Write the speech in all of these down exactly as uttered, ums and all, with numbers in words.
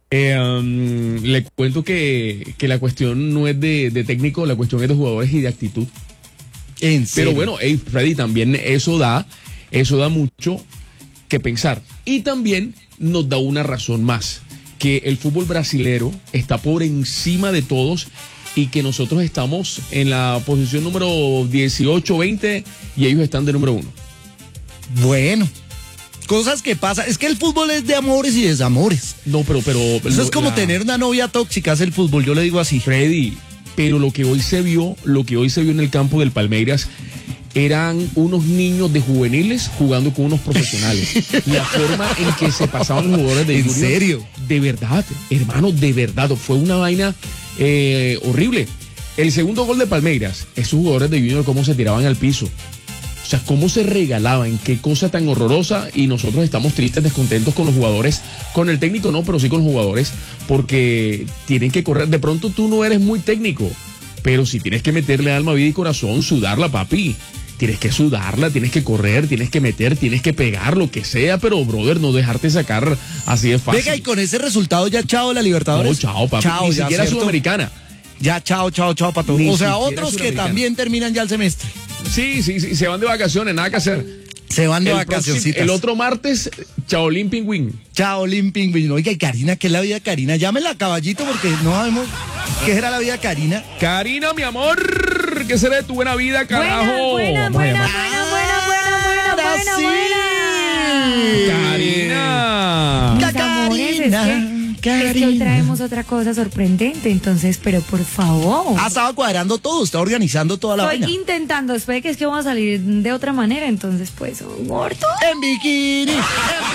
Eh, um, le cuento que, que la cuestión no es de, de técnico, la cuestión es de jugadores y de actitud. ¿En serio? Pero bueno, hey, Freddy, también eso da, eso da mucho que pensar. Y también nos da una razón más, que el fútbol brasilero está por encima de todos y que nosotros estamos en la posición número dieciocho, veinte y ellos están de número uno. Bueno, cosas que pasan. Es que el fútbol es de amores y desamores. No, pero... pero Eso lo, es como la... tener una novia tóxica, es el fútbol, yo le digo así. Freddy, pero lo que hoy se vio, lo que hoy se vio en el campo del Palmeiras eran unos niños de juveniles jugando con unos profesionales. La forma en que se pasaban los jugadores de ¿En Junior, serio? De verdad, hermano, de verdad. Fue una vaina eh, horrible. El segundo gol de Palmeiras, esos jugadores de Junior cómo se tiraban al piso. O sea, cómo se regalaban, qué cosa tan horrorosa. Y nosotros estamos tristes, descontentos con los jugadores. Con el técnico no, pero sí con los jugadores. Porque tienen que correr. De pronto tú no eres muy técnico, pero si tienes que meterle alma, vida y corazón, sudarla, papi. Tienes que sudarla, tienes que correr, tienes que meter, tienes que pegar, lo que sea, pero, brother, no dejarte sacar así de fácil. Venga, y con ese resultado ya chao la Libertadores. No, chao, papi. Chao, Ni ya, siquiera ¿cierto? Sudamericana. Ya, chao, chao, chao para todos. Ni O sea, siquiera otros que Sudamericana. también terminan ya el semestre. Sí, sí, sí, se van de vacaciones, nada que hacer. Se van de El vacacioncitas. próximo- El otro martes, Chaolín Pingüín. Chao, Limping. Oiga, y Karina, ¿qué es la vida de Karina? Llámela, caballito, porque no sabemos qué era la vida de Karina. Karina, mi amor, ¿qué será de tu buena vida, carajo? Buena, Vamos a buena, llamar. buena, buena, buena, buena, Ahora buena, sí. buena. Karina. Mis amores, es que, es que hoy traemos otra cosa sorprendente, entonces, pero por favor. Ah, estaba cuadrando todo, está organizando toda la Estoy vaina. intentando, después que es que vamos a salir de otra manera, entonces, pues, muerto. En bikini. En bikini.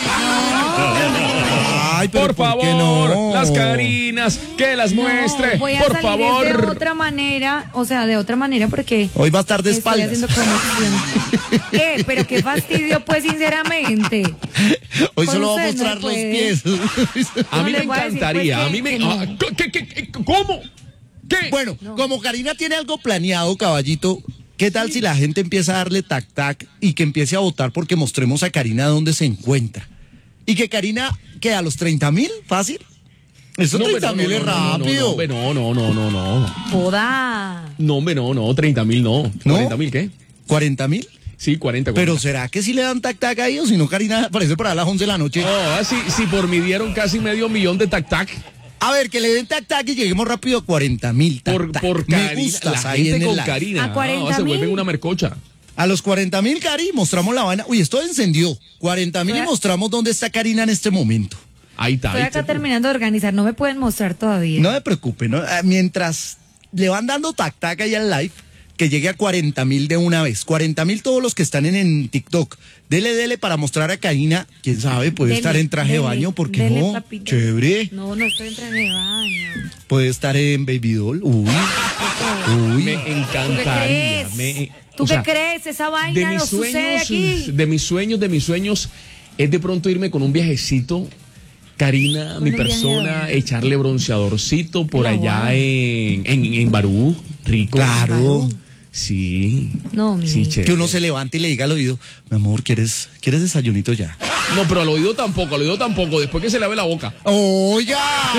Ay, pero Por ¿por qué favor, no? las Carinas, que las muestre, No, voy a por salir favor. de otra manera, o sea, de otra manera, porque Hoy va a estar de estoy espaldas. haciendo promoción. ¿Qué? Pero qué fastidio, pues, sinceramente. Hoy Con solo va a usted no mostrar los puede. pies. A mí No me le voy a decir, encantaría, pues, a mí que- me... que no. ah, ¿qué, qué, qué, ¿Cómo? ¿Qué? Bueno, No. como Karina tiene algo planeado, caballito, ¿qué tal si la gente empieza a darle tac tac y que empiece a votar porque mostremos a Karina dónde se encuentra? Y que Karina, que a los treinta mil, fácil. Eso No, hombre, treinta mil no, es no, no, no, rápido. hombre, No, no, no, no, no. Joda. No, hombre, no, no, treinta mil no. ¿No? ¿cuarenta mil qué? ¿cuarenta mil? Sí, cuarenta. Pero cuarenta. ¿será que si le dan tac tac ahí o si no Karina aparece para las once de la noche? Oh, ah, sí, sí, por mí dieron casi medio millón de tac-tac. A ver, que le den tac tac y lleguemos rápido a cuarenta mil tac Por, tac. por Me Karina. gustas La ahí gente en el con live. Karina. ¿A cuarenta no, se vuelven mil? una mercocha. A los cuarenta mil, Cari, mostramos la vaina. Uy, esto encendió. cuarenta mil y Hola. mostramos dónde está Karina en este momento. Ahí está. Estoy ahí acá está. terminando de organizar, no me pueden mostrar todavía. No me preocupe, ¿no? Ah, mientras le van dando tac tac ahí al live, que llegue a cuarenta mil de una vez. cuarenta mil todos los que están en, en TikTok. Dele, dele para mostrar a Karina. Quién sabe, puede Dele, estar en traje de dele, baño, ¿por qué dele, no? papito. Chévere. No, no estoy en traje de baño. Puede estar en Baby Doll. Uy. Uy. Me ¿Tú qué encantaría. crees? me- ¿Tú o qué sea, crees? Esa de vaina mis no sucede sueños, aquí. de mis sueños, de mis sueños, es de pronto irme con un viajecito. Karina, mi un viaje persona, a dónde? echarle bronceadorcito por La allá guava. en, en, en Barú, rico. Claro. Sí. No, mi Sí, niña. chévere. Que uno se levante y le diga al oído, mi amor, ¿quieres, ¿quieres desayunito ya? No, pero al oído tampoco, al oído tampoco, después que se lave la boca. Oiga,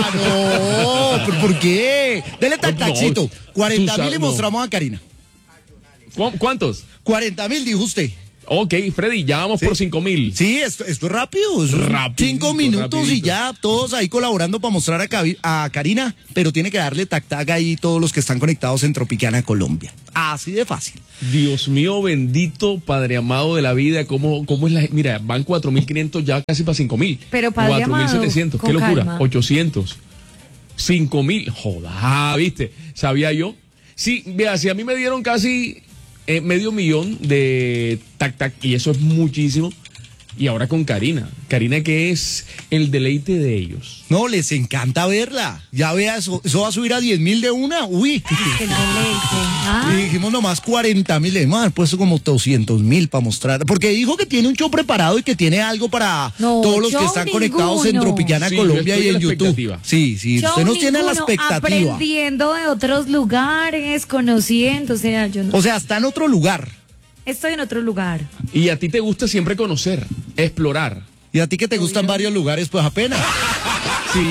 no, ¿pero por qué? Dele tac No, tacito. cuarenta tú mil sabes, y no. mostramos a Karina. ¿Cu- ¿Cuántos? cuarenta mil, dijo usted. Ok, Freddy, ya vamos Sí. por cinco mil. Sí, esto, esto es rápido. Eso es Rapidito, cinco minutos y rapidito. ya todos ahí colaborando para mostrar a, Cavi- a Karina, pero tiene que darle tac tac ahí todos los que están conectados en Tropicana, Colombia. Así de fácil. Dios mío, bendito Padre amado de la vida, ¿cómo, cómo es la Mira, van cuatro mil quinientos ya casi para cinco mil. Pero, Padre cuatro mil setecientos, amado, qué con locura. calma. ochocientos. cinco mil, joda, ¿viste? ¿Sabía yo? Sí, vea, si a mí me dieron casi eh, medio millón de tac tac, y eso es muchísimo. Y ahora con Karina. Karina, que es el deleite de ellos. No, les encanta verla. Ya vea, eso, eso va a subir a diez mil de una. Uy. Que no le ah, Y dijimos nomás cuarenta mil, le hemos haber puesto como doscientos mil para mostrar. Porque dijo que tiene un show preparado y que tiene algo para No, todos los que show están conectados en ninguno. Tropicana, Sí, yo Colombia estoy y a la en YouTube. expectativa. Sí, sí, show usted nos tiene a la ninguno, expectativa. aprendiendo de otros lugares, conociendo, o sea, yo no. O sea, está en otro lugar. Estoy en otro lugar. Y a ti te gusta siempre conocer, explorar. Y a ti que te gustan varios lugares, pues apenas. Sí.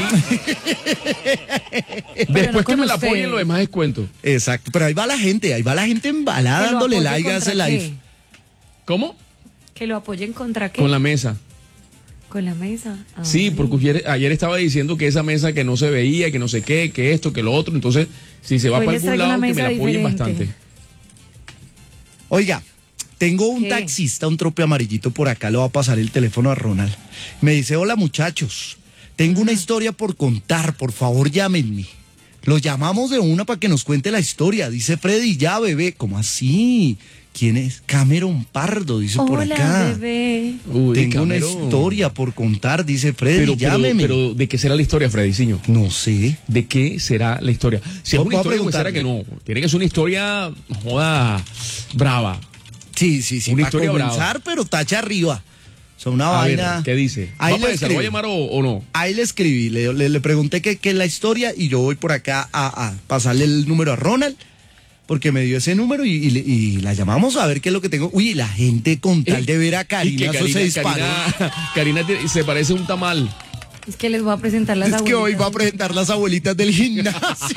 Después no que con me la usted. apoyen, lo demás es cuento. Exacto, pero ahí va la gente, ahí va la gente embalada Que lo dándole apoye like a ese contra live. qué. ¿Cómo? Que lo apoyen contra qué. Con la mesa. Con la mesa. Ah, Sí, ay. porque ayer, ayer estaba diciendo que esa mesa que no se veía, que no sé qué, que esto, que lo otro. Entonces, si se va Hoy para les algún traigo lado, una que me la mesa apoyen diferente. bastante. Oiga, tengo un ¿Qué? taxista, un trope amarillito por acá, le va a pasar el teléfono a Ronald. Me dice, hola muchachos, tengo una historia por contar, por favor llámenme. Lo llamamos de una para que nos cuente la historia, dice Freddy, ya bebé, ¿cómo así? ¿Quién es? Cameron Pardo, dice por Hola, acá. bebé. Uy, Tengo una Cameron. historia por contar, dice Freddy, Pero, pero, llámeme. pero, ¿de qué será la historia, Frediciño? No sé. ¿De qué será la historia? Si es Voy una a historia, pues será preguntarle. que no. Tiene que ser una historia, joda, brava. Sí, sí, sí, Una para historia brava. comenzar, pero tacha arriba. O sea, una A ver, vaina. ¿qué dice? Ahí ¿Va le para esa? ¿Lo va a escribí. llamar o, o no? Ahí le escribí, le, le, le pregunté qué qué es la historia y yo voy por acá a, a pasarle el número a Ronald porque me dio ese número y, y le- y la llamamos a ver qué es lo que tengo. Uy, la gente con tal de ver a Y Karina, que eso se disparó. Karina, Karina tiene- se parece a un tamal. Es que les voy a presentar las Es que hoy abuelitas. va a presentar las abuelitas del gimnasio.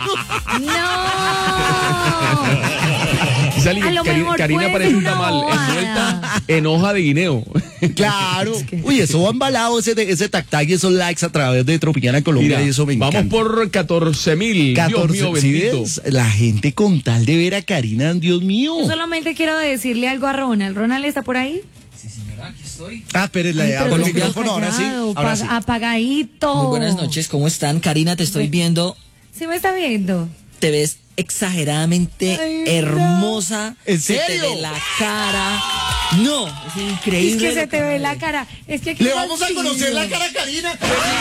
¡No! Sale, A lo Karina, mejor Karina puede parece ser un una tamal bobada. envuelta en hoja de guineo. Claro. Uy, eso va embalado ese, ese tac-tac y esos likes a través de Tropicana Colombia Mira, y eso me vamos encanta. por catorce mil. Dios mío, ¿sí bendito. ves? La gente con tal de ver a Karina, Dios mío. Yo solamente quiero decirle algo a Ronald. ¿Ronald está por ahí? Ah, pero le Ay, abro pero el está micrófono, ahora sí. callado, Ahora pa- sí. Apagadito. Muy buenas noches, ¿cómo están? Karina, te estoy viendo. ¿Sí me está viendo? Te ves exageradamente Ay, no. hermosa. ¿En Se serio? te ve la cara. No, es increíble. Es que se lo te me ve la ves. cara. Es que aquí Le está vamos a chido. conocer la cara a Karina.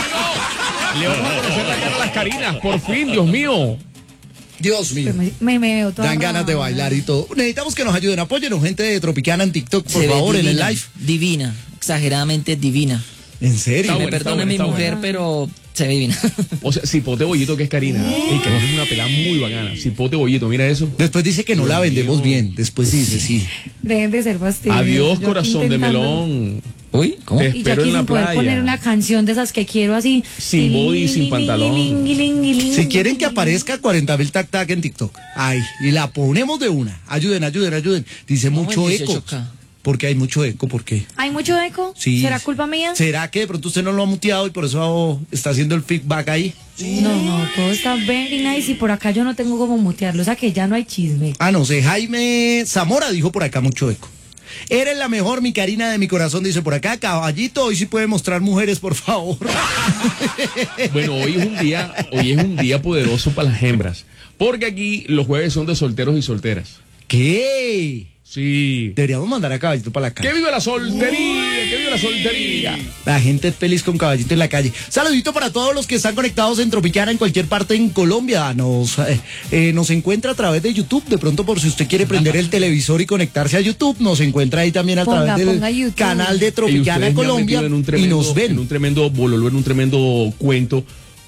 Le vamos a conocer la cara a las Carinas, por fin, Dios mío. Dios mío. Me, me, me veo toda Dan ganas de rara. bailar y todo. Necesitamos que nos ayuden. Apóyenos, gente de Tropicana en TikTok, por Se ve favor, en el divina, live. Divina, exageradamente divina. ¿En serio? Está Me bueno, perdona bueno, mi está mujer, bueno. pero se ve divina. O sea, Cipote Bollito, que es Karina. Y Karina es una pelada muy bacana. Cipote Bollito, mira eso. Después dice que no la vendemos mío. bien. Después dice, sí. Deben de ser fastidiosos. Adiós, Yo aquí corazón de intentando- melón. Uy, ¿cómo? Te Y yo espero aquí en la sin poder playa. poner una canción de esas que quiero así. Sin body, sin pantalón. Si quieren que aparezca cuarenta mil tac tac en TikTok. Ay, y la ponemos de una. Ayuden, ayuden, ayuden. Dice ¿Cómo mucho en eco. dieciocho K? Porque hay mucho eco, ¿por qué? ¿Hay mucho eco? Sí. ¿Será culpa mía? ¿Será que de pronto usted no lo ha muteado y por eso está haciendo el feedback ahí? No, no, todo está very nice y por acá yo no tengo como mutearlo, o sea que ya no hay chisme. Ah, no sé, Jaime Zamora dijo por acá mucho eco. Eres la mejor, mi Karina de mi corazón, dice por acá. Caballito, hoy sí puede mostrar mujeres, por favor. Bueno, hoy es un día, hoy es un día poderoso para las hembras. Porque aquí los jueves son de solteros y solteras. ¿Qué? Sí. Deberíamos mandar a Caballito para la ¡Que calle. viva la soltería! ¡Que viva la soltería! La gente es feliz con Caballito en la calle. Saludito para todos los que están conectados en Tropicana en cualquier parte en Colombia. Nos, eh, eh, nos encuentra a través de YouTube. De pronto, por si usted quiere prender el televisor y conectarse a YouTube, nos encuentra ahí también a Ponga, través del ponga YouTube. canal de Y Tropicana ustedes me han Colombia metido en un y tremendo, nos ven. En un tremendo bololo, en un tremendo cuento,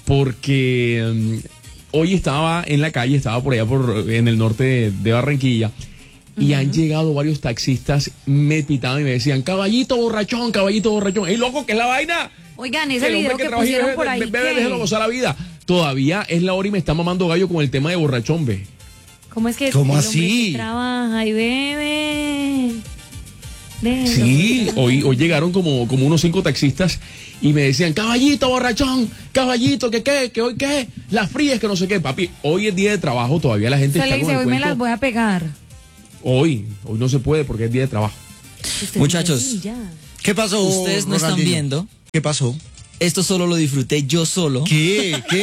porque mm, hoy estaba en la calle, estaba por allá por, en el norte de, de Barranquilla, y han llegado varios taxistas, me pitaban y me decían, caballito borrachón, caballito borrachón. ¡Ey, loco, qué es la vaina! Oigan, ese El hombre video que trabaja y pusieron bebe, por ahí. bebe, ¿qué? déjelo gozar la vida. Todavía es la hora y me está mamando gallo con el tema de borrachón, ve. ¿Cómo es que es ¿Cómo el hombre así? que trabaja y bebe? Déjelo. Sí, hoy, hoy llegaron como, como unos cinco taxistas y me decían, caballito borrachón, caballito, que qué, que hoy qué, las frías, que no sé qué, papi. Hoy es día de trabajo, todavía la gente Se está le con dice, el hoy me cuento. las voy a pegar. Hoy, hoy no se puede porque es día de trabajo. Usted Muchachos. dice, sí, ya. ¿Qué pasó? Ustedes no están Ronaldinho? viendo. ¿Qué pasó? Esto solo lo disfruté yo solo. ¿Qué? ¿Qué?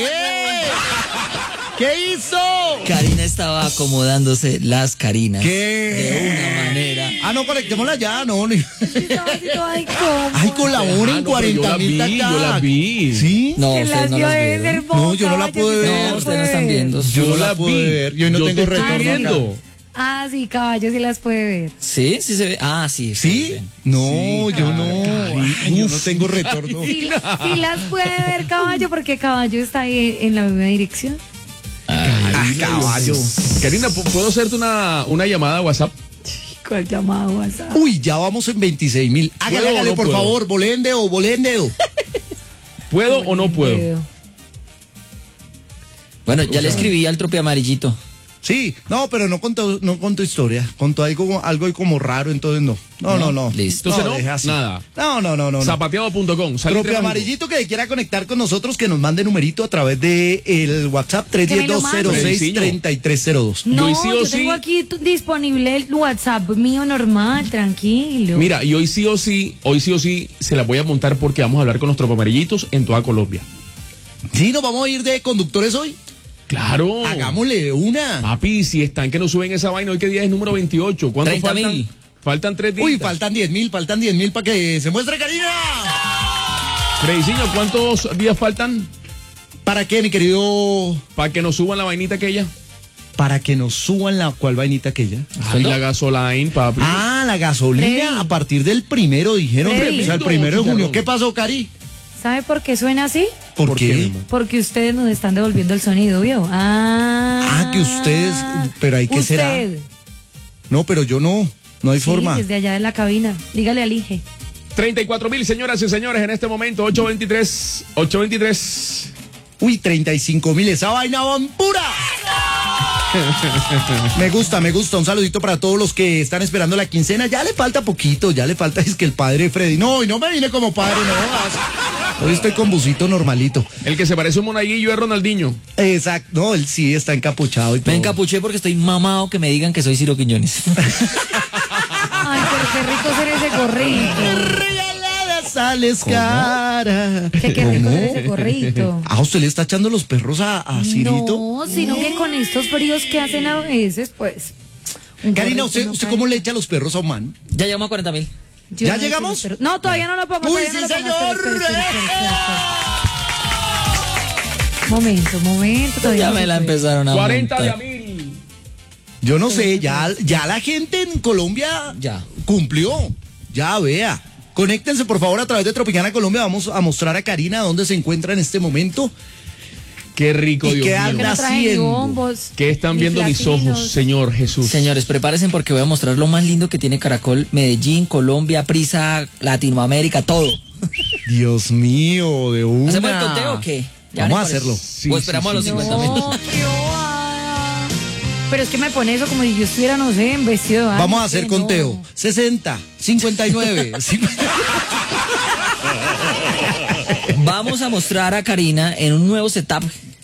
¿Qué hizo? Karina estaba acomodándose las Carinas. ¿Qué? De una manera. Ah, no, conectémosla ya, no. ni- Estaba así toda incómoda. Ay, colaboren Ah, no, pero yo cuarenta la mil vi, tac yo la tac. vi. ¿Sí? No, Que ustedes las no vio las debe ser vieron. boca, No, yo no la vaya, pude si ver. se No, la ustedes no están puede viendo. ver. Yo, Yo la la pude vi. ver, yo no tengo te estoy retorno acá. viendo. Ah, sí, caballo, sí las puede ver. ¿Sí? ¿Sí se ve? Ah, sí. ¿Sí? ven. No, yo no. Ay, yo no tengo retorno. Sí, sí las puede ver, caballo, porque caballo está ahí en la misma dirección. Ah, caballo. Karina, ¿pu- ¿puedo hacerte una, una llamada a WhatsApp? ¿Cuál llamada WhatsApp? Uy, ya vamos en veintiséis mil. Hágale, ¿Puedo o hágale, no por puedo? favor, volén dedo, volén dedo. ¿Puedo o no puedo? Bueno, ya le escribí al tropi amarillito. Sí, no, pero no contó, no contó historia, contó algo, algo ahí como raro, entonces no. No, no, no. Listo. Entonces no, deja así. nada. No, no, no, no. no. Zapateado punto com. Tropi amarillito que quiera conectar con nosotros, que nos mande numerito a través de el WhatsApp tres uno cero, dos cero seis, tres tres cero dos. No, Yo sí o yo sí- tengo aquí tu- disponible el WhatsApp mío normal, tranquilo. Mira, y hoy sí o sí, hoy sí o sí se la voy a montar porque vamos a hablar con los tropaamarillitos en toda Colombia. Sí, nos vamos a ir de conductores hoy. Claro. Hagámosle una. Papi, si están que no suben esa vaina, hoy que día es número veintiocho. ¿Cuánto treinta faltan? mil. Faltan tres días. Uy, faltan diez mil, faltan diez mil para que se muestre Karina. Frediciño, ¿cuántos días faltan ¿Para qué, mi querido? para que nos suban la vainita aquella? Para que nos suban la cual vainita aquella. Ay, la gasoline, papi. Ah, la gasolina Freddy. a partir del primero, dijeron. Freddy. O sea, el primero de junio. ¿Qué pasó, Cari? ¿Sabe por qué suena así? ¿Por, ¿Por qué? qué, mi amor? Porque ustedes nos están devolviendo el sonido, ¿vio? Ah. Ah, que ustedes, pero ¿hay qué será? Usted. No, pero yo no. No hay Sí, forma. desde allá de la cabina. Dígale al Inge. treinta y cuatro mil, señoras y señores, en este momento, ocho veintitrés, ocho veintitrés. Uy, treinta y cinco mil. Esa vaina van pura. Me gusta, me gusta. Un saludito para todos los que están esperando la quincena. Ya le falta poquito, ya le falta. Es que el padre Freddy. No, y no me vine como padre, no. Hoy estoy con busito normalito. El que se parece a un monaguillo es Ronaldinho. Exacto. No, él sí está encapuchado y todo. Me encapuché porque estoy mamado que me digan que soy Ciro Quiñones. Ay, pero qué rico ser ese gorrito. Regalada sales cara. Que qué rico ser ese gorrito. Ah, ¿usted le está echando los perros a, a Cirito? No, sino que con estos fríos que hacen a veces, pues. un Karina, gorrito ¿usted, no ¿usted cae. cómo le echa los perros a un man? Ya llegamos a cuarenta mil. Yo ¿Ya no sé llegamos? los perros- No, todavía no lo pongo. Uy, todavía no sí, lo pongo. señor. Espera, espera, espera, espera, espera. Momento, momento. todavía Ya no me se la puede. empezaron a cuarenta de a montar. mil. Yo no sé, ya, ya la gente en Colombia Ya. cumplió. Ya vea. Conéctense por favor a través de Tropicana Colombia. Vamos a mostrar a Karina dónde se encuentra en este momento. Qué rico, ¿Y Dios qué mío. Que anda no traje ni haciendo? bombos, ¿Qué están ni viendo mis platinos. ojos, Señor Jesús? Señores, prepárense porque voy a mostrar lo más lindo que tiene Caracol, Medellín, Colombia, Prisa, Latinoamérica, todo. Dios mío, de una. ¿Hacemos el conteo o qué? Ya Vamos a les parece. hacerlo. Sí, o esperamos sí, a sí, los sí. cincuenta mil. No, qué bobada. Pero es que me pone eso como si yo estuviera, no sé, en vestido de baño. Vamos a hacer ¿qué? conteo. No. sesenta, cincuenta y nueve. cincuenta. Vamos a mostrar a Karina en un nuevo setup.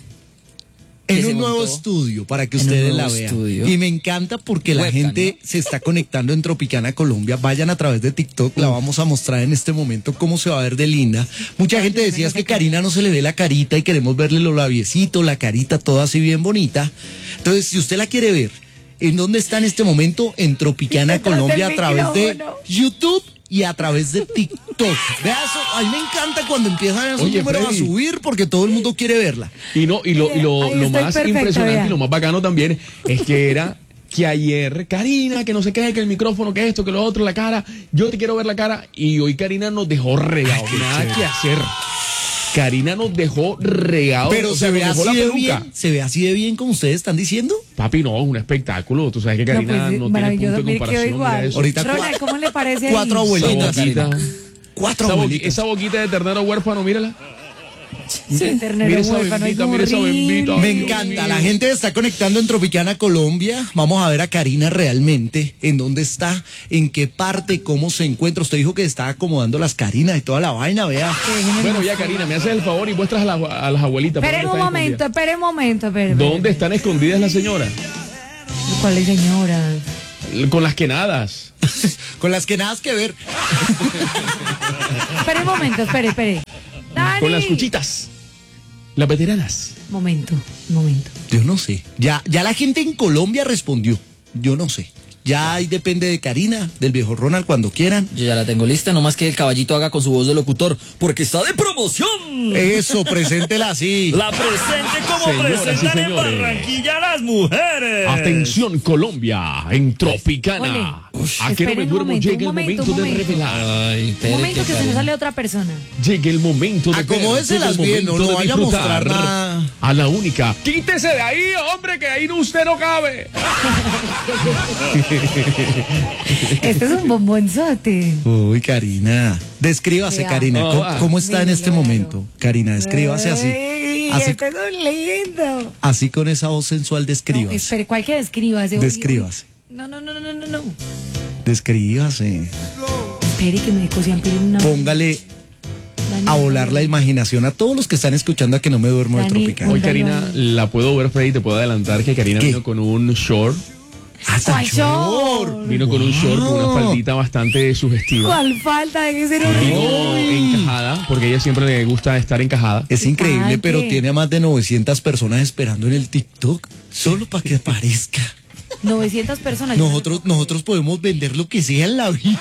que En se un nuevo montó. estudio para que En un ustedes nuevo la vean. estudio. Y me encanta porque la Webcam, gente ¿no? se está conectando en Tropicana Colombia. Vayan a través de TikTok, la vamos a mostrar en este momento cómo se va a ver de linda. Mucha gente decía es que Karina no se le ve la carita y queremos verle los labiecitos, la carita toda así bien bonita. Entonces, si usted la quiere ver, ¿en dónde está en este momento? En Tropicana Detrás Colombia a del través de micrófono. YouTube y a través de TikTok. Vea eso, a mí me encanta cuando empiezan esos Oye, números a Freddy. subir porque todo el mundo quiere verla. Y no, y lo, y lo, Ahí lo estoy más perfecta, impresionante vea. y lo más bacano también es que era que ayer, Karina, que no sé qué, que el micrófono, que esto, que lo otro, la cara, yo te quiero ver la cara, y hoy Karina nos dejó regados, nada que hacer. Karina nos dejó regados. Pero o sea, se ve nos dejó así la de peluca. bien, se ve así de bien como ustedes están diciendo. Papi, no, es un espectáculo. Tú sabes que Karina no, pues, tiene maravilloso, punto de mire, quedó comparación. Mira igual. eso. Ahorita Ronald, cua- ¿cómo le parece cuatro ahí? Esa abuelitas, boquita, Karina. Cuatro esa, boqui- abuelitas. esa boquita de ternero huérfano, mírala. Sí, ternero Mira esa huérfano, bembita, ay, mira esa horrible. bembita. Me Ay, Dios encanta, mío. la gente está conectando en Tropicana Colombia. Vamos a ver a Karina realmente, en dónde está, en qué parte, cómo se encuentra. Usted dijo que estaba acomodando las Carinas y toda la vaina, vea. Bueno, ya, Karina, me haces el favor y muestras a, las- a las abuelitas. ¿por Esperen dónde un están momento, escondidas? esperen un momento. espere, espere, ¿Dónde están escondidas las señoras? espere. ¿Cuáles señoras? Con las que nadas. Con las que nada que ver. Espere un momento, espere, espere. Dani. Con las cuchitas. Las veteranas. Momento, momento. Yo no sé. Ya, ya la gente en Colombia respondió. Yo no sé. Ya ahí depende de Karina, del viejo Ronald, cuando quieran. Yo ya la tengo lista, nomás que el caballito haga con su voz de locutor, porque está de promoción. Eso, preséntela así. La presente como Señoras y presentan en señores. Barranquilla las mujeres. Atención Colombia, en Tropicana. Ole. A que no me Esperen un duermo, momento, llega un el momento, momento un de momento. revelar. Ay, Un espere momento que se Karina- nos sale otra persona. Llega el momento de Acomódeselas ver, llega el bien, no momento lo de vaya a disfrutar mostrar nada. a la única. Quítese de ahí, hombre, que ahí usted no cabe. Este es un bombonzote. Uy, Karina. Descríbase, Vea. Karina. No, ¿Cómo, va. cómo está en este Claro. momento? Karina, descríbase así. Ay. Así- este es un lindo. Así con esa voz sensual, No, descríbase. espere, ¿cuál que describase? Oye, Descríbase. oye. No, no, no, no, no, no, no. Descríbase. Espere que me cosían en una. Póngale a volar la imaginación a todos los que están escuchando a que no me duermo de Dani, Tropicana. Hoy, Póngalo Karina, ahí. la puedo ver, Freddy, te puedo adelantar que Karina ¿Qué? vino con un short. Hasta ¿Cuál short? Vino con un short, con una faldita bastante sugestiva. ¿Cuál falta de que ser Vino horrible? encajada, porque a ella siempre le gusta estar encajada. Es increíble, Ay, pero ¿qué? tiene a más de novecientas personas esperando en el TikTok solo para que aparezca. novecientas personas. yo Nosotros, nosotros podemos vender lo que sea en la vida.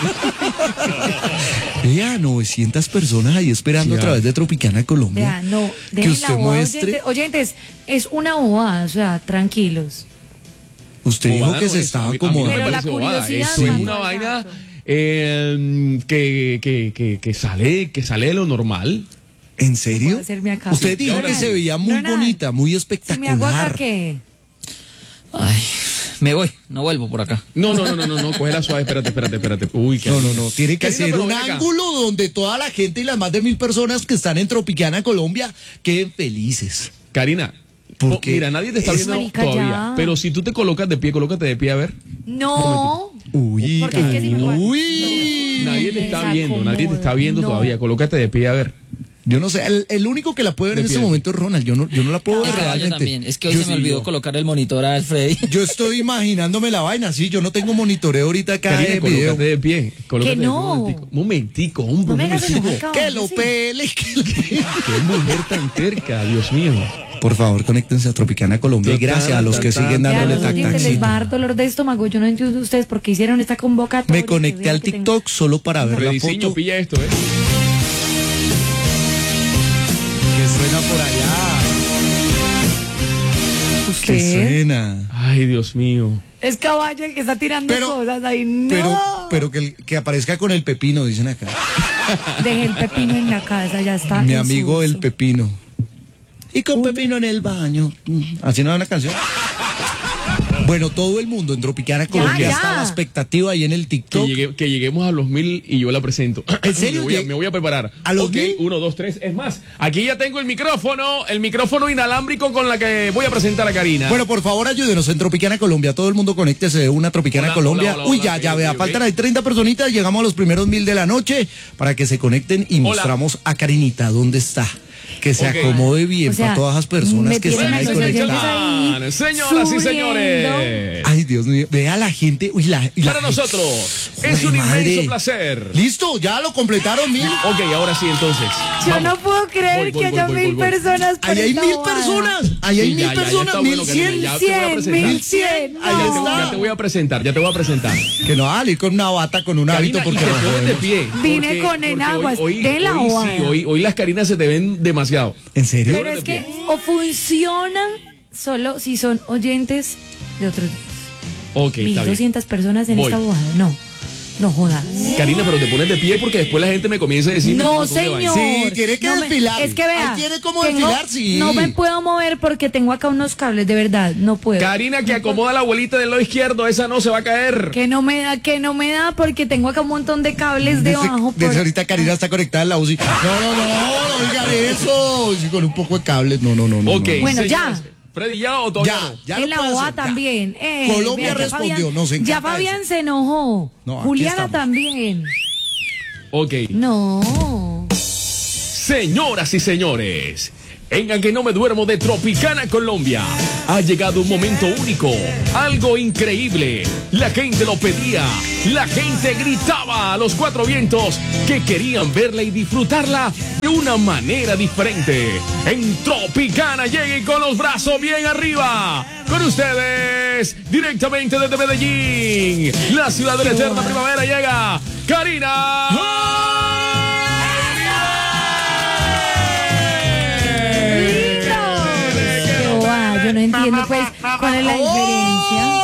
Vea, novecientas personas ahí esperando Sí, a través de Tropicana Colombia. Vea, no, que dejen usted la bobada, muestre. oyentes, oyentes, es una bobada, o sea, tranquilos. Usted dijo Bobada que no se es, estaba a mí- a mí no me Pero la parece bobada, curiosidad eso es mató una al vaina gato. eh, que, que, que, que sale, que sale de lo normal. ¿En serio? Puedo hacerme acá. Usted dijo que Ronald, se veía muy Ronald, bonita, muy ¿si me hago acá espectacular. qué? Ay, me voy, no vuelvo por acá. No, no, no, no, no, no, cógela suave, espérate, espérate, espérate. Uy, qué No, no, no, tiene que Karina, ser pero un ven acá. ángulo donde toda la gente y las más de mil personas que están en Tropicana Colombia queden felices. Karina, ¿Por oh, qué? mira, nadie te está Es- viendo Marica, todavía. ya. Pero si tú te colocas de pie, colócate de pie a ver. No. Uy, Porque es que si me voy- uy. Nadie te está viendo, nadie te está desacomoda. viendo No. todavía. Colócate de pie a ver. Yo no sé, el, el único que la puede ver De en este pie. momento es Ronald. Yo no, yo no la puedo ver Ah, yo realmente. también. Es que hoy Yo se me sí, olvidó yo- colocar el monitor al Freddy. Yo estoy imaginándome la vaina, sí, yo no tengo monitoreo ahorita acá Karina, de video. colócate de pie. Colócate de pie no. un momentico. Momentico, hombre, No me un hagas momentico. enojar, Que lo sí. pele, que lo pele. Qué mujer tan terca, Dios mío. Por favor, conéctense a Tropicana Colombia y Total, gracias a los que total. siguen Ya, dándole los oyentes tac les va a dar dolor de estómago. Yo no entiendo ustedes por qué hicieron esta convocatoria. Me conecté Que al vean que TikTok solo para ver la Rediseño, foto pilla esto, ¿eh? que suena por allá. tengo- Que Usted suena. Ay, Dios mío. es caballo el que está tirando Pero- cosas ahí. No. Pero, pero que, el- que aparezca con el pepino, dicen acá. Deje el pepino en la casa, ya está. Mi en amigo su el uso. pepino. Y con pepino en el baño. Mm, Así no va una canción. Bueno, todo el mundo en Tropicana Colombia ya. está a la expectativa ahí en el Que, TikTok. llegue- que lleguemos a los mil y yo la presento. ¿En serio? Me voy a, ¿Lleg- me voy a preparar. ¿A los Ok, mil? uno, dos, tres. Es más, aquí ya tengo el micrófono, el micrófono inalámbrico con la que voy a presentar a Karina. Bueno, por favor, ayúdenos en Tropicana Colombia. Todo el mundo conéctese de una Tropicana Hola, Colombia. hola, hola, Uy, hola, ya, ok, ya, ok, vea, ok. faltan ahí treinta personitas. Llegamos a los primeros mil de la noche para que se conecten y Hola. mostramos a Karinita dónde está. Que se Ok. acomode bien O sea, para todas esas personas me que tienen están ahí a los oyentes conectadas. ahí Señoras y sufriendo. señores. Ay, Dios mío, vea la gente. Uy, la, y la Para gente. nosotros es Uy, un madre. inmenso placer. Listo, ya lo completaron mil. Ok, ahora sí, entonces. Yo Vamos. no puedo creer Voy, voy, que haya voy, voy, mil voy, voy. personas por Ahí hay esta mil bobada. personas. Ahí hay Sí, mil ya, ya, ya personas. está Mil bueno, Karina, cien. ya te voy a Cien, presentar. mil cien. Ahí Ya te, no. ya te voy a presentar, ya te voy a presentar. Que no va a salir con una bata, con un hábito, Karina, y porque te no pones de podemos. pie. Vine porque- con porque enaguas, Hoy, hoy, de la hoy bobada. sí, hoy, hoy las Carinas se te ven demasiado. ¿En serio? Pero es que o funcionan solo si son oyentes de otros. Ok, está mil bien. doscientas personas en Voy. esta bobada. No, no jodas. Karina, pero te pones de pie porque después la gente me comienza a decir. No, ¿cómo te va? señor. Sí, tiene que No me- desfilar. Es que vea. Ahí tiene cómo tengo- desfilar, sí. No me puedo mover porque tengo acá unos cables, de verdad. No puedo. Karina, que acomoda la abuelita del lado izquierdo, esa no se va a caer. Que no me da, que no me da porque tengo acá un montón de cables Desde, debajo. desde por- ahorita Karina está conectada en la U C I. No, no, no, no digan eso. Sí, con un poco de cables. No, no, no. no, Ok, no. Bueno, señores. ya. Freddy, ¿ya o todavía Ya, no? ya en lo la puede bobada hacer, ya. también. Eh, Colombia vea, ya respondió, Fabián- nos encanta Ya Fabián eso. se enojó. No, aquí Juliana estamos. también. Ok. No. Señoras y señores, en que no me duermo de Tropicana Colombia, ha llegado un momento único, algo increíble. La gente lo pedía, la gente gritaba a los cuatro vientos que querían verla y disfrutarla de una manera diferente. En Tropicana lleguen con los brazos bien arriba. Con ustedes, directamente desde Medellín, la ciudad de la eterna primavera, llega Karina. Qué bobada, yo no entiendo pues cuál es la diferencia.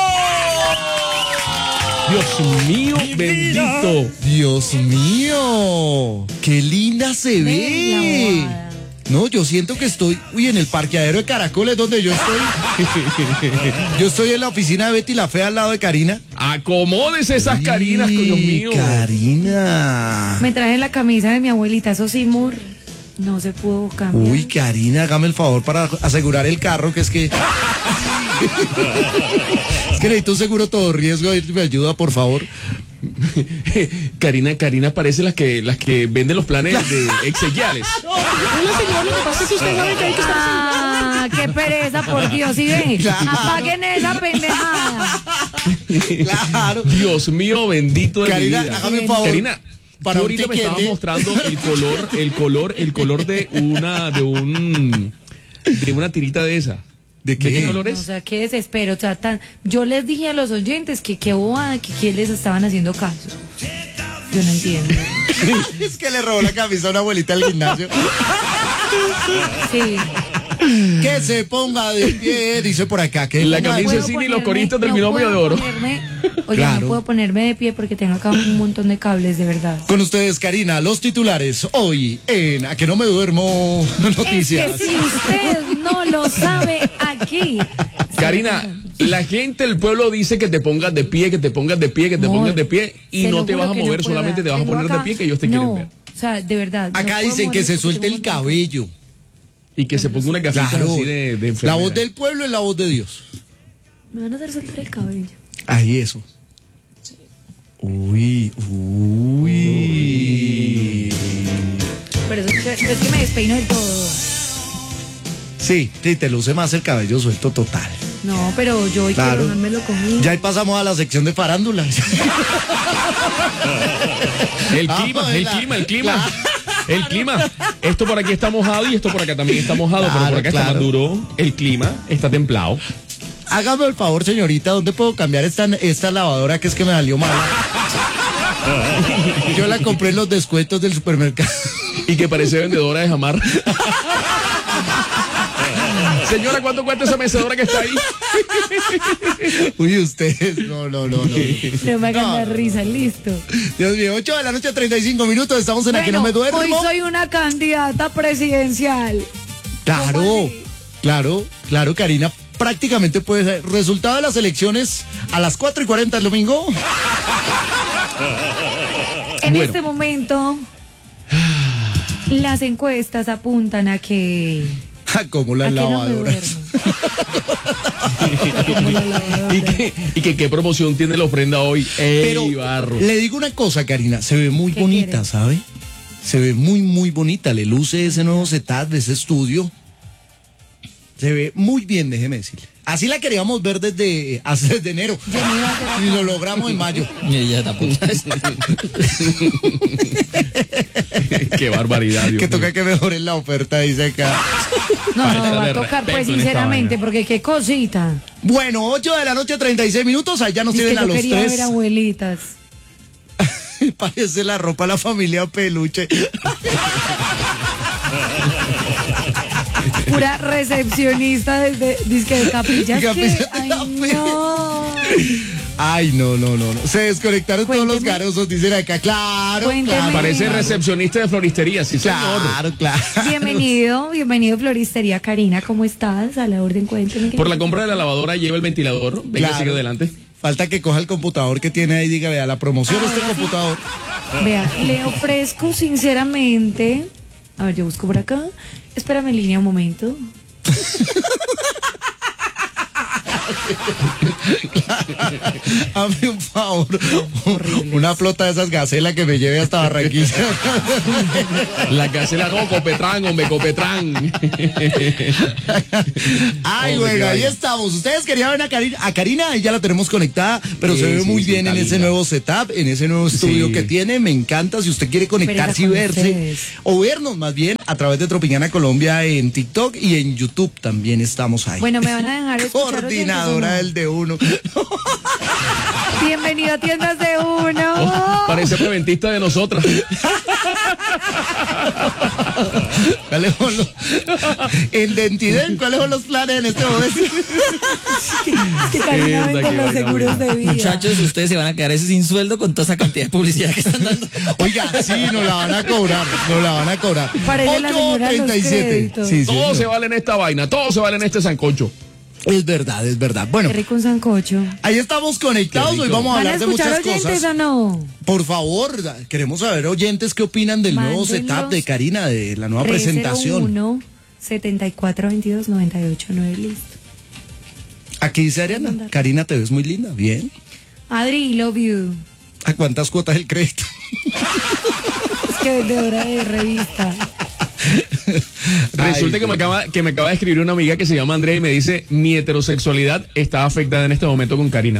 Dios mío, bendito. Dios mío. Qué linda se La ve. bobada. No, yo siento que estoy, uy, en el parqueadero de Caracoles donde yo estoy. Yo estoy en la oficina de Betty la Fea al lado de Karina. Acomódese esas Carinas, Dios mío. Karina. Me traje la camisa de mi abuelita Sosimur. No se pudo cambiar. Uy, Karina, hágame el favor para asegurar el carro, que es que... es que necesito un seguro todo riesgo, me ayuda, por favor. Karina, Karina parece las que las que venden los planes de exequiales. Hola, señor, lo que pasa es que usted sabe que hay que estar... Ah, qué pereza, por Dios, ¿sí ven? Claro. Apaguen esa pendejada. Claro. Dios mío, bendito de Karina, mi vida. hágame un favor. Karina, Para tú un ahorita me estabas tiquete. mostrando el color, el color, el color de una, de un, de una tirita de esa. ¿De qué? qué color O es? sea, qué desespero. O sea, tan... Yo les dije a los oyentes que qué bobada, que quién les estaban haciendo caso. Yo no entiendo. Es que le robó la camisa a una abuelita al gimnasio. Sí. Que se ponga de pie, dice por acá. Que La ponga- camisa puedo Cine y los ponerme- coristas del no binomio puedo de oro. ponerme- Oye, Claro. no puedo ponerme de pie porque tengo acá un montón de cables, de verdad. Con ustedes, Karina, los titulares hoy en A que no me duermo noticias. Es que si usted no lo sabe aquí. Karina, la gente del pueblo dice que te pongas de pie, que te pongas de pie, que te Amor, pongas de pie y se no lo te juro vas a que no mover, puedo. solamente te vas a Tengo poner de acá- pie que ellos te no, quieren ver. O sea, de verdad. no Acá puedo dicen que moverme se porque suelte tengo el un montón. cabello. Y que se ponga una gafitas Claro. así de, de La enfermera. voz del pueblo es la voz de Dios. Me van a hacer soltar el cabello. Ahí eso. Uy, uy. Pero eso- pero es que me despeino del todo. Sí, sí, te luce más el cabello suelto total. No, pero yo hoy Claro. quiero dármelo conmigo. Ya ahí pasamos a la sección de farándula. El Ah, clima, pues, el la- clima, el clima. El clima. Esto por aquí está mojado y esto por acá también está mojado, pero Claro, por acá está claro. más duro. El clima está templado. Hágame el favor, señorita, ¿dónde puedo cambiar esta, esta lavadora que es que me salió mal? Yo la compré en los descuentos del supermercado. Y que parece vendedora de jamar. Señora, ¿cuánto cuesta esa mecedora que está ahí? Uy, ustedes, no, no, no, no. No me hagan No, la no, risa, listo. Dios mío, ocho de la noche, treinta y cinco minutos, estamos en la que no me duermo. hoy soy una candidata presidencial. Claro, ¿Cómo así? claro, claro, Karina. Prácticamente puede ser resultado de las elecciones a las cuatro y cuarenta el domingo. En Bueno. este momento, las encuestas apuntan a que... Como a las que no me lavadoras. duermo. Como la lavadora. Y que, y que qué promoción tiene la ofrenda hoy. ¡Ey, Pero barro! le digo una cosa, Karina, se ve muy ¿Qué bonita, quiere? ¿sabe? Se ve muy, muy bonita. Le luce ese nuevo setup, ese estudio. Se ve muy bien, déjeme decirle. Así la queríamos ver desde, hace- desde enero. Yo me iba a hacer Y lo logramos en mayo. Y ella tampoco. ¡Qué barbaridad, Dios Que toca mío. que mejoren la oferta, dice acá. No, Falta no, va de a tocar respeto pues en esta sinceramente, vaina. porque qué cosita. Bueno, ocho de la noche, treinta y seis minutos. Allá nos Es que tienen a yo los quería tres. ver abuelitas. Parece la ropa de la familia Peluche. Pura recepcionista desde disque de capillas. que- Capilla de Ay, la fe. no. Ay, no, no, no, no. Se desconectaron todos los Cuénteme. garosos, dicen acá. Claro, Cuénteme. claro. Parece recepcionista de floristería, sí, señor. Claro, claro. Bienvenido, bienvenido Floristería Karina, ¿cómo estás? A la orden, cuénteme. Por la compra de la lavadora lleva el ventilador. Venga, Claro. sigue adelante. Falta que coja el computador que tiene ahí, diga, vea, la promoción de este Ahora sí. computador. Vea, le ofrezco sinceramente. A ver, yo busco por acá. Espérame en línea un momento. Hazme un favor. Una flota de esas gacelas que me lleve hasta Barranquilla. La casela, no, Copetrán, hombre, Copetrán. Ay, Hombre, bueno, qué ahí vaina. estamos. Ustedes querían ver a Karina, a Karina, y ya la tenemos conectada, pero Sí, se ve sí, muy sí, bien está en ese linda. nuevo setup, en ese nuevo estudio Sí. que tiene. Me encanta. Si usted quiere conectarse y con verse, ustedes. o vernos más bien, a través de Tropicana Colombia en TikTok y en YouTube también estamos ahí. Bueno, me van a dejar escuchar Coordinadora oyentes, del de uno. ¿o no? Bienvenido a Tiendas de Uno. Oh, parece preventista de nosotras. ¿Cuáles son los, en Dentiden, ¿cuáles son los planes en este momento? Que Karina Esa, vende qué los vaina, seguros de vida. Muchachos, ustedes se van a quedar ese sin sueldo con toda esa cantidad de publicidad que están dando. Oiga, sí, nos la van a cobrar, nos la van a cobrar. Parece la señora de los ocho treinta y siete. créditos. Sí, Todo señor. se vale en esta vaina, todo se vale en este sancocho. Es verdad, es verdad. Bueno, Qué rico un sancocho. ahí estamos conectados. Qué Hoy rico. vamos a ¿Van a hablar de escuchar muchas oyentes cosas. o no? Por favor, queremos saber oyentes qué opinan del nuevo Mándenlos. setup de Karina, de la nueva presentación. tres cero uno, setenta y cuatro veintidós, noventa y ocho nueve, listo. Aquí dice Ariana, Karina, te ves muy linda. Bien. Adri, love you. ¿A cuántas cuotas el crédito? Es que vendedora de revista. Resulta Ay, que me, acaba, que me acaba de escribir una amiga que se llama Andrea y me dice, mi heterosexualidad está afectada en este momento con Karina.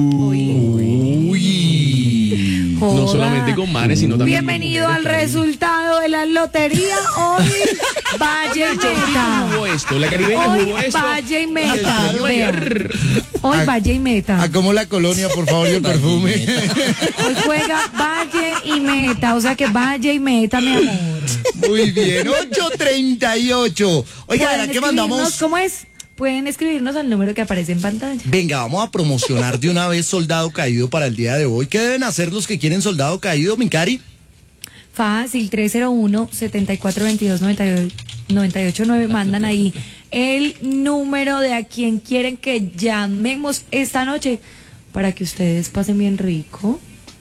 Uy. No Joda. solamente con manes, sino también con Bienvenido al mujeres, Karina. resultado de la lotería. Hoy, Valle y Meta. Jugó esto, la caribeña Hoy, jugó esto. Valle y Meta. Claro, Vea. ayer. Hoy, Valle y Meta. ¿A cómo la colonia, por favor, y el perfume? Hoy juega Valle y Meta. O sea que Valle y Meta, mi amor. Muy bien, ocho treinta y ocho. Oiga, Pueden ¿verdad que escribirnos, mandamos? ¿Cómo es? Pueden escribirnos al número que aparece en pantalla. Venga, vamos a promocionar de una vez Soldado Caído para el día de hoy. ¿Qué deben hacer los que quieren Soldado Caído, Mincari? Fácil, tres cero uno, setenta y cuatro veintidós, noventa y ocho nueve. Mandan ahí el número de a quien quieren que llamemos esta noche para que ustedes pasen bien rico.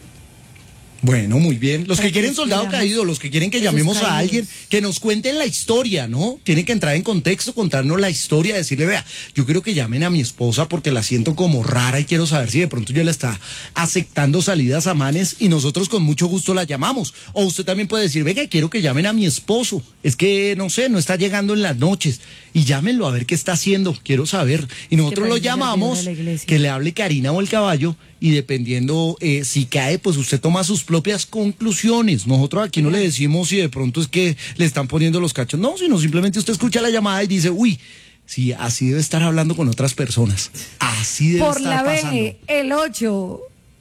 Bueno, muy bien. Los Para que quieren que Soldado escribamos Caído, los que quieren que esos llamemos a caídos. alguien, que nos cuenten la historia, ¿no? Tienen que entrar en contexto, contarnos la historia, decirle, vea, yo quiero que llamen a mi esposa porque la siento como rara y quiero saber si de pronto ya le está aceptando salidas a manes y nosotros con mucho gusto la llamamos. O usted también puede decir, venga, quiero que llamen a mi esposo. Es que, no sé, no está llegando en las noches. Y llámenlo a ver qué está haciendo, quiero saber. Y nosotros lo parece llamamos, servicio de la iglesia. que le hable Karina o el caballo y dependiendo eh, si cae, pues usted toma sus propias conclusiones. Nosotros aquí no le decimos si de pronto es que le están poniendo los cachos, no, sino simplemente usted escucha la llamada y dice, uy, sí, así debe estar hablando con otras personas. Así debe Por estar la pasando. B, el ocho.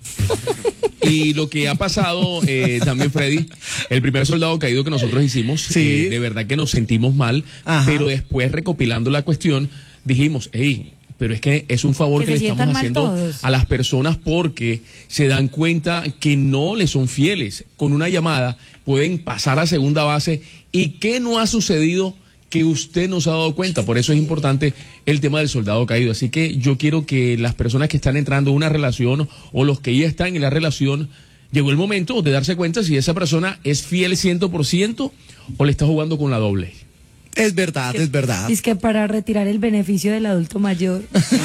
Y lo que ha pasado eh, también, Freddy, el primer Soldado Caído que nosotros hicimos, Sí. eh, de verdad que nos sentimos mal, Ajá. pero después recopilando la cuestión, dijimos, hey, pero es que es un favor Que que, se le estamos sientan mal haciendo todos. a las personas porque se dan cuenta que no le son fieles. Con una llamada pueden pasar a segunda base y que no ha sucedido que usted no se ha dado cuenta. Por eso es importante el tema del soldado caído. Así que yo quiero que las personas que están entrando en una relación o los que ya están en la relación, llegó el momento de darse cuenta si esa persona es fiel cien por ciento o le está jugando con la doble. Es verdad, es verdad. Es que para retirar el beneficio del adulto mayor.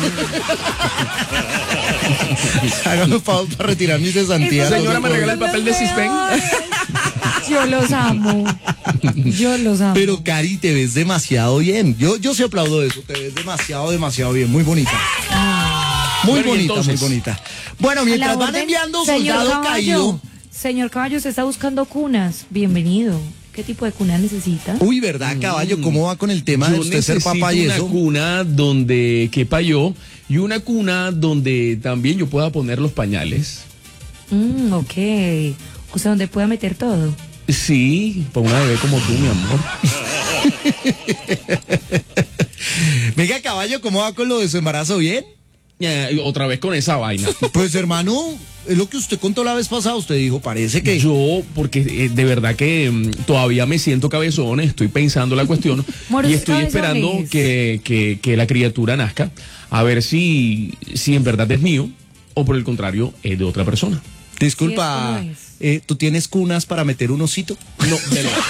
Hágame un favor para retirar mis cesantías. Esos Señora, son ¿me regala el los papel de Sispen? mejores. Yo los amo. Yo los amo. Pero Cari, te ves demasiado bien. Yo, yo sí aplaudo eso. Te ves demasiado, demasiado bien. Muy bonita. Muy Bueno, y bonita, entonces, muy bonita. Bueno, A la mientras van orden, enviando señor Soldado Caballo. Caído. Señor Caballo, usted está buscando cunas. Bienvenido. ¿Qué tipo de cuna necesita? Uy, ¿verdad, caballo? ¿Cómo va con el tema de Yo usted ser necesito papá y una eso? cuna donde quepa yo y una cuna donde también yo pueda poner los pañales. Mm, ok. O sea, donde pueda meter todo. Sí, para una bebé como tú, mi amor. Venga, caballo, ¿cómo va con lo de su embarazo? ¿Bien? Ya, y otra vez con esa vaina. Pues, hermano, es lo que usted contó la vez pasada. Usted dijo, parece que... Yo, porque eh, de verdad que mm, todavía me siento cabezón, estoy pensando la cuestión Moros y estoy cabezones. esperando que, que, que la criatura nazca, a ver si, si en verdad es mío o por el contrario es de otra persona. Disculpa, Sí, es como es. eh, ¿tú tienes cunas para meter un osito? No, de no.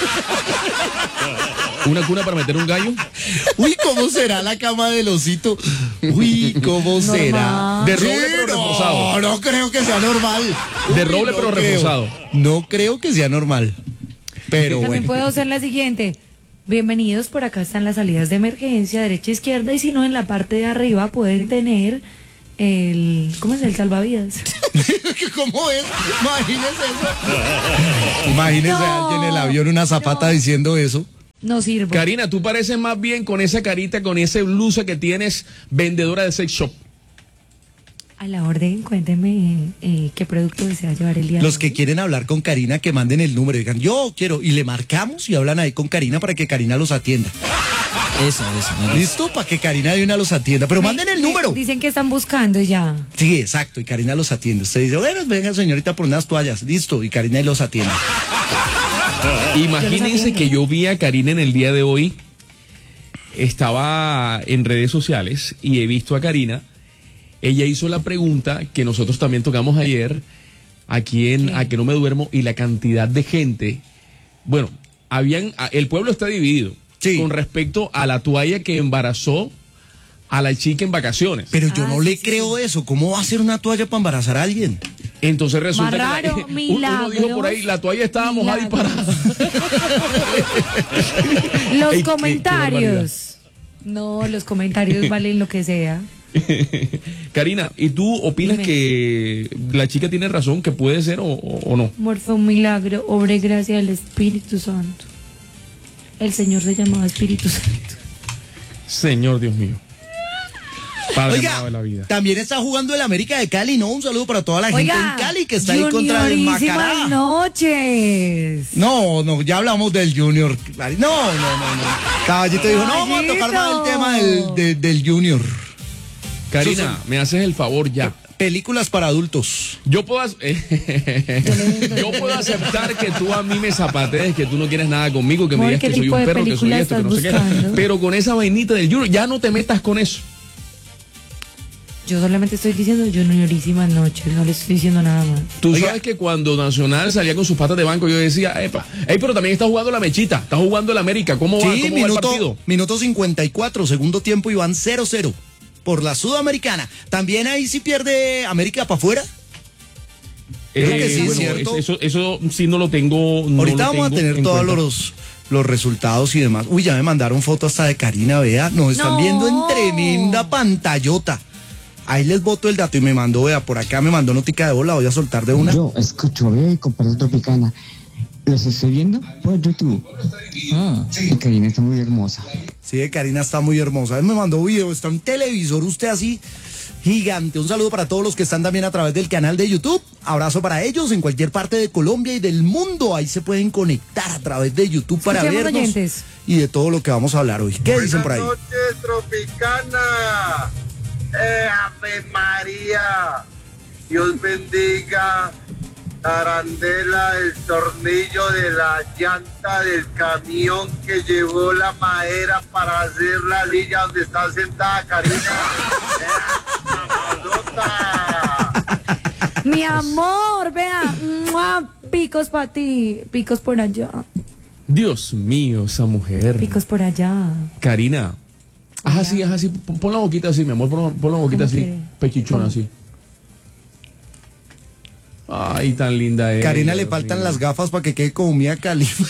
¿Una cuna para meter un gallo? Uy, ¿cómo será la cama del osito? Uy, ¿cómo será? De roble, pero no, reforzado. no creo que sea normal. De Uy, roble, no pero creo. reforzado. No creo que sea normal. Pero También bueno. puedo hacer la siguiente. Bienvenidos, por acá están las salidas de emergencia, derecha, izquierda, y si no, en la parte de arriba pueden tener el... ¿Cómo es? El salvavidas. ¿Cómo es? Imagínese eso. Imagínese No. a alguien en el avión, una zapata No. diciendo eso. No sirve. Karina, tú pareces más bien con esa carita, con esa blusa que tienes, vendedora de sex shop. A la orden, cuénteme eh, qué producto desea llevar el día de Los que hoy. quieren hablar con Karina, que manden el número. Digan, yo quiero. Y le marcamos y hablan ahí con Karina para que Karina los atienda. Eso, eso. me gusta. ¿Listo? Para que Karina de una los atienda. Pero manden el Me- número. Dicen que están buscando ya. Sí, exacto. Y Karina los atiende. Usted dice, bueno, venga, señorita, por unas toallas. Listo. Y Karina ahí los atiende. Imagínense atiendo. que yo vi a Karina en el día de hoy estaba en redes sociales y he visto a Karina. Ella hizo la pregunta que nosotros también tocamos ayer aquí en ¿Qué? A que no me duermo, y la cantidad de gente. Bueno, habían, el pueblo está dividido Sí. con respecto a la toalla que embarazó a la chica en vacaciones. Pero yo Ah, no sí, le sí, creo eso. ¿Cómo va a ser una toalla para embarazar a alguien? Entonces resulta Más raro, que la, uno dijo por ahí, la toalla estaba mojada y milagros. parada. Los Ey, qué- comentarios. No, los comentarios valen lo que sea. Karina, ¿y tú opinas Dime. que la chica tiene razón, que puede ser o, o- o no? Amor, fue un milagro, obra y gracia del Espíritu Santo. El Señor se llamaba Espíritu Santo. Señor Dios mío. Padre Oiga, amado de la vida. también está jugando el América de Cali, ¿no? Un saludo para toda la gente Oiga, en Cali que está ahí contra el juniorísimas Macará. noches. No, no, ya hablamos del Junior. No, no, no, no. Caballito dijo, no, vamos a tocar más el tema del, de- del Junior. Karina, me haces el favor ya. Películas para adultos. Yo puedo, ac- yo puedo aceptar que tú a mí me zapatees, que tú no quieres nada conmigo, que me Amor, digas ¿qué que soy tipo un de perro, que soy película esto, que no sé estás qué. buscando? Pero con esa vainita del Junior, ya no te metas con eso. Yo solamente estoy diciendo juniorísimas noches, no le estoy diciendo nada más. Tú Oiga. sabes que cuando Nacional salía con sus patas de banco, yo decía, epa, ey, pero también está jugando la mechita, está jugando el América, ¿cómo va, Sí, cómo va el minuto, partido? minuto cincuenta y cuatro, segundo tiempo y van cero cero por la Sudamericana. También ahí sí pierde América para afuera. Creo que sí, bueno, ¿cierto? Eso, eso sí no lo tengo. no Ahorita lo vamos a tengo tener en todos cuenta. los, los resultados y demás. Uy, ya me mandaron fotos hasta de Karina, vea. Nos están No. viendo en tremenda pantallota. Ahí les boto el dato y me mandó, vea, por acá me mandó notica de bola, voy a soltar de una. Yo escucho Bebé con Pareja Tropicana. Los estoy viendo por YouTube. Ah. Y Karina está muy hermosa. Sí, Karina está muy hermosa. Él me mandó video, está un televisor, usted así gigante. Un saludo para todos los que están también a través del canal de YouTube. Abrazo para ellos en cualquier parte de Colombia y del mundo. Ahí se pueden conectar a través de YouTube para Escuchemos, vernos oyentes. y de todo lo que vamos a hablar hoy. ¿Qué dicen por ahí? Buenas noches, Tropicana. Eh, Ave María. Dios bendiga. Tarandela, el tornillo de la llanta del camión que llevó la madera para hacer la lilla donde está sentada Karina. Eh, mamalota. Mi amor, vea, ¡mua! Picos para ti, picos por allá, Dios mío, esa mujer. picos por allá. Karina. Haz así, haz así. Pon pon la boquita así, mi amor. Pon, pon la boquita ¿Cómo así. quiere? Pechichona así. Ay, tan linda es. Karina le faltan las gafas para que quede como Mía Khalifa.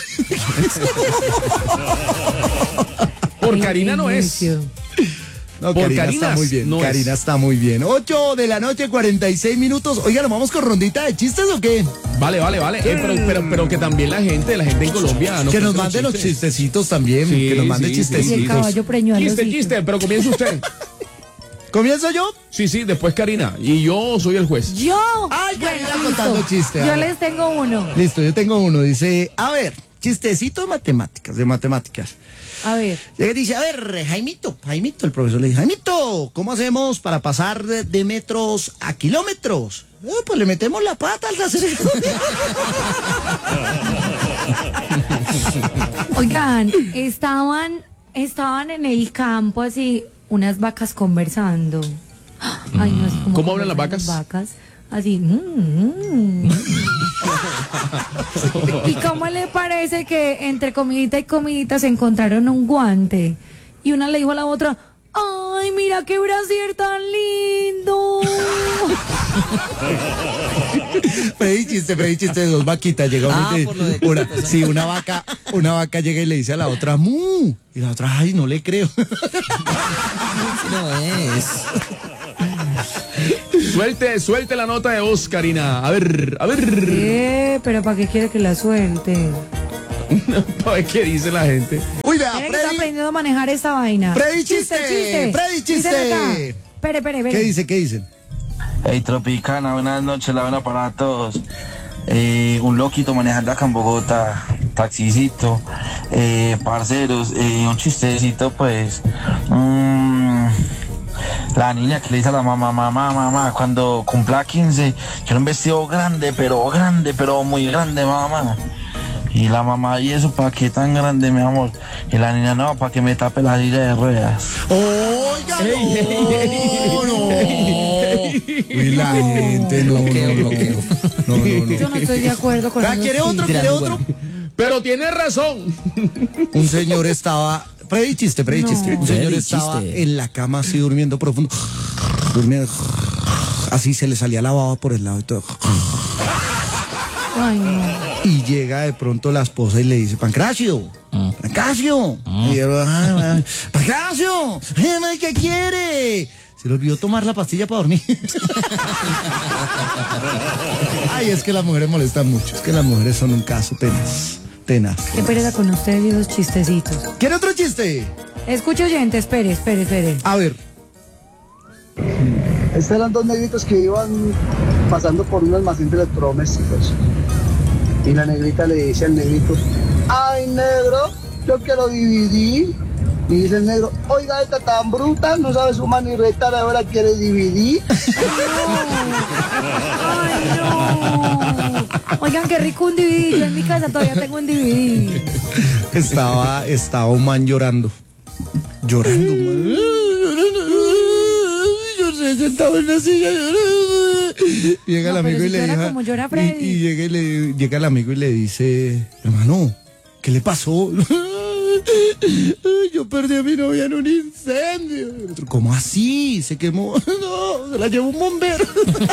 Por Ay, Karina no es. inicio. No, Por Karina Karinas está muy bien. no es. Karina está muy bien. ocho de la noche, cuarenta y seis minutos. Oiga, ¿nos vamos con rondita de chistes o qué? Vale, vale, vale. Eh, pero, pero, pero que también la gente, la gente en Colombia. que nos cuente manden los chistes. chistecitos también. Sí, que nos manden sí, Y chistecitos. el caballo preñó a los Chiste, hijos. chiste, pero comienza usted. ¿Comienzo yo? Sí, sí, después Karina. Y yo soy el juez. Yo. Ay, Karina listo. contando chistes. Yo a ver. les tengo uno. Listo, yo tengo uno. Dice, a ver, chistecito de matemáticas, de matemáticas. A ver. Llega y dice, a ver, Jaimito, Jaimito, el profesor le dice, Jaimito, ¿cómo hacemos para pasar de, de metros a kilómetros? "Eh, pues le metemos la pata al trasero". Oigan, estaban, estaban en el campo así, unas vacas conversando. Ay, no sé cómo, ¿Cómo hablan las conversan vacas? Así. mm, mm. ¿Y cómo le parece que entre comidita y comidita se encontraron un guante? Y una le dijo a la otra, ¡ay, mira qué brasier tan lindo! Freddy chiste, Freddy chiste de dos vaquitas. Llega una, Ah, y por lo de- dice- una- sí, una vaca, una vaca llega y le dice a la otra, mu. Y la otra, ay, no le creo. No es. Suelte, suelte la nota de voz, Karina. A ver, a ver. Eh, pero ¿para qué quiere que la suelte? A ver qué dice la gente. Uy, vea, Tiene que estar Freddy. aprendiendo a manejar esta vaina. Freddy, chiste, Freddy, chiste. Dicen acá. Espere, espere, espere. ¿Qué dice? ¿Qué dicen? Hey Tropicana, buenas noches, la buena para todos. Eh, un loquito manejando acá en Bogotá, taxicito, eh, parceros, eh, un chistecito pues. mm, la niña que le dice a la mamá, mamá, mamá, cuando cumpla quince, quiero un vestido grande, pero grande, pero muy grande, mamá. Y Y la mamá, ¿y eso para qué tan grande, mi amor? Y la niña, no, para que me tape la silla de ruedas. Oiga, no, no. Uy, la gente, no, Bloqueo, no, bloqueo. no, no, no. Yo no estoy de acuerdo con Ah, eso. ¿quiere otro? ¿Quiere otro? Pero tiene razón. Un señor estaba, pre chiste, pre chiste. Un señor Predi estaba chiste. en la cama así durmiendo profundo. Durmiendo. Así se le salía la baba por el lado y todo. Ay, no. Y llega de pronto la esposa y le dice, Pancracio, Pancracio. Y yo, "Ah, ah, Pancracio, ay, ¿qué quiere? Se le olvidó tomar la pastilla para dormir. Ay, es que las mujeres molestan mucho. Es que las mujeres son un caso tenaz. Tenaz. Qué pereza con ustedes y esos chistecitos. ¿Quiere otro chiste? Escuche, oyente, espere, espere, espere. A ver. Estos eran dos negritos que iban pasando por un almacén de electrodomésticos. Y la negrita le dice al negrito, ay, negro, yo quiero dividir. Y dice el negro, oiga, esta tan bruta, no sabe sumar ni restar, ahora quiere dividir. Ay, no. Oigan, qué rico un D V D. Yo en mi casa todavía tengo un D V D. Estaba, estaba un man llorando. Llorando, man. Yo sé, sentado en la silla llorando. Llega No, el amigo pero y si le llora dice. como llora Y, Freddy. y llega, y le, llega el amigo y le dice, hermano, ¿qué le pasó? Yo perdí a mi novia en un incendio. El otro, ¿cómo así? Se quemó. No, se la llevó un bombero.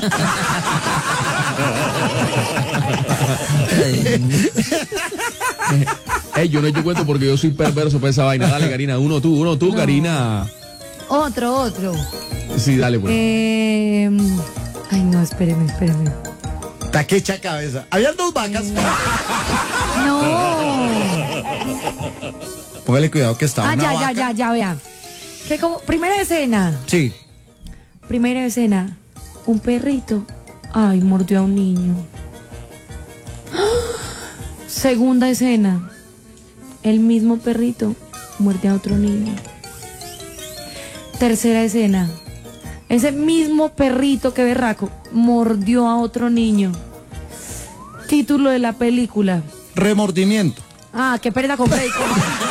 Ey, yo no he hecho cuento porque yo soy perverso para esa vaina. Dale, Karina, uno tú, uno tú, No. Karina. Otro, otro. Sí, dale, pues. Eh, ay, no, espéreme, espéreme. Taquecha cabeza. Habían dos vacas. No. Póngale cuidado que estaba Ah, una ya, vaca. ya, ya, ya, vea. Que como, primera escena. Sí. Primera escena. Un perrito. Ay, mordió a un niño. Segunda escena. El mismo perrito muerde a otro niño. Tercera escena. Ese mismo perrito, que berraco, mordió a otro niño. Título de la película. Remordimiento. Ah, qué pereza con Freddy.